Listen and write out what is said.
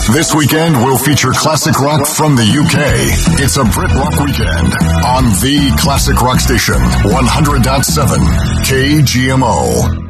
This weekend will feature classic rock from the UK. It's a Brit Rock weekend on the Classic Rock Station, 100.7 KGMO.